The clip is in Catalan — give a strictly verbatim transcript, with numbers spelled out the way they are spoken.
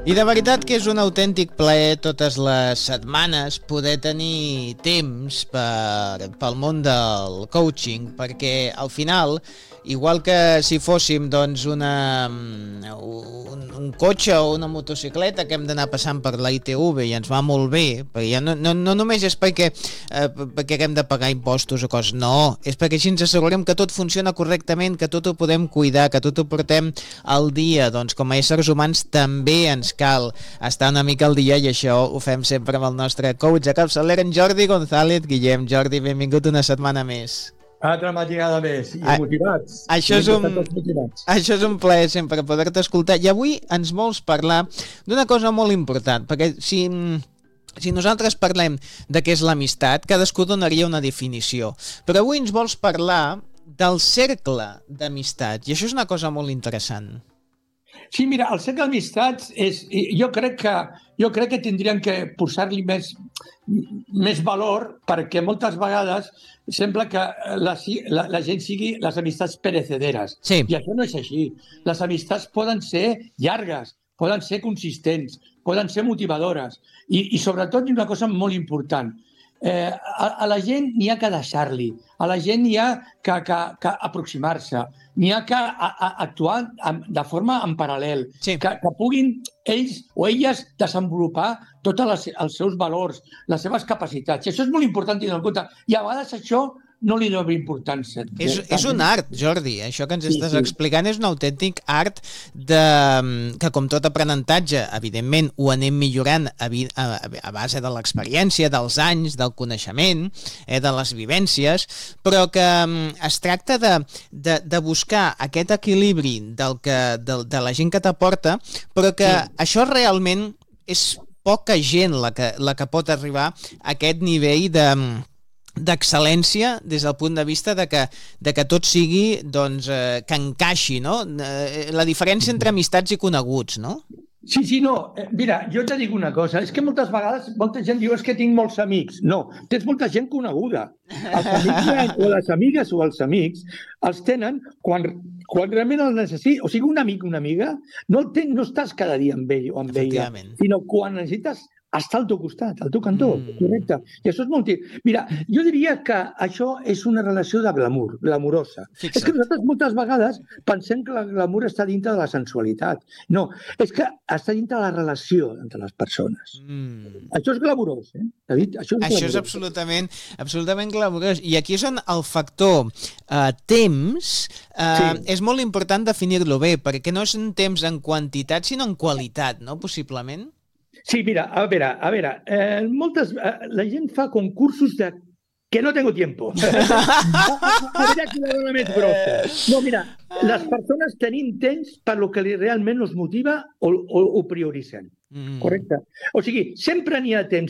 I de veritat que és un autèntic plaer totes les setmanes poder tenir temps per, pel món del coaching, perquè al final, igual que si fóssim doncs una, un, un cotxe o una motocicleta que hem d'anar passant per la I T V i ens va molt bé, perquè ja no, no, no només és perquè, eh, perquè hem de pagar impostos o coses, no, és perquè així ens assegurem que tot funciona correctament, que tot ho podem cuidar, que tot ho portem al dia, doncs com a éssers humans també ens cal estar una mica al dia i això ho fem sempre amb el nostre coach a capçalera, en Jordi González. Guillem, Jordi, benvingut una setmana més. Altra matinada més, i a, motivats. Això és, un, això és un plaer sempre poder-te escoltar. I avui ens vols parlar d'una cosa molt important, perquè si... Si nosaltres parlem de què és l'amistat, cadascú donaria una definició. Però avui ens vols parlar del cercle d'amistats, i això és una cosa molt interessant. Sí, mira, el cercle d'amistats és... Jo crec que, jo crec que tindrien que posar-li més, més valor, perquè moltes vegades sembla que la, la, la gent sigui les amistats perecederes. Sí. I això no és així. Les amistats poden ser llargues, poden ser consistents, poden ser motivadores. I, i sobretot, una cosa molt important, eh, a, a la gent n'hi ha que deixar-li, a la gent n'hi ha que, que, que aproximar-se, n'hi ha que a, a, actuar de forma en paral·lel, sí. que, que puguin ells o elles desenvolupar tots els seus valors, les seves capacitats. I això és molt important tenir en compte. I a vegades això no li dona importància. És, és un art, Jordi. Això que ens sí, estàs sí. explicant és un autèntic art de, que, com tot aprenentatge, evidentment ho anem millorant a, a, a base de l'experiència, dels anys, del coneixement, eh, de les vivències, però que es tracta de, de, de buscar aquest equilibri del que, de, de la gent que t'aporta, però que sí. això realment és poca gent la que, la que pot arribar a aquest nivell de d'excel·lència des del punt de vista de que, de que tot sigui, doncs, eh, que encaixi, no? Eh, la diferència entre amistats i coneguts, no? Sí, sí, no. Mira, jo te dic una cosa. És que moltes vegades molta gent diu és que tinc molts amics. No, tens molta gent coneguda. Els amics o les amigues o els amics els tenen quan, quan realment els necessites. O sigui, un amic o una amiga no, el ten, no estàs cada dia amb ell o amb ella, sinó quan necessites està al teu costat, al teu cantó, mm. correcte. I això és molt... Mira, jo diria que això és una relació de glamour, glamurosa. Fixa't. És que nosaltres moltes vegades pensem que el glamour està dintre de la sensualitat. No, és que està dintre de la relació entre les persones. Mm. Això és glamurós, eh, David? Això és, això és absolutament, absolutament glamurós. I aquí és on el factor eh, temps eh, sí. és molt important definir-lo bé, perquè no és un temps en quantitat, sinó en qualitat, no? Possiblement. Sí, mira, a veure, a veure, eh, moltes, eh, la gent fa concursos de que no tengo tiempo. A veure qui la dona més grossa. No, mira, les persones tenim temps per lo que realment els motiva o, o, o prioritzen. Mm. Correcte? O sigui, sempre n'hi ha temps